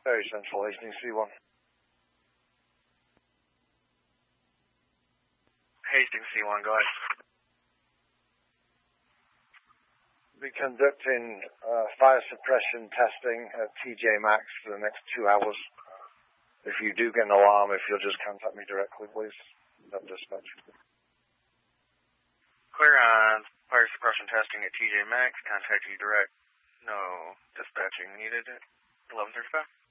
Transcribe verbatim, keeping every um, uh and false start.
Very Central, Hastings C one. Hastings C one, go ahead. Be conducting uh, fire suppression testing at T J Maxx for the next two hours. If you do get an alarm, if you'll just contact me directly, please. Don't dispatch. Clear on fire suppression testing at T J Maxx. Contact you direct. No dispatching needed. eleven thirty-five.